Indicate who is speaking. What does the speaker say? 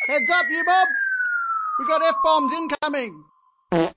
Speaker 1: Heads up, you Bob! We got F-bombs incoming!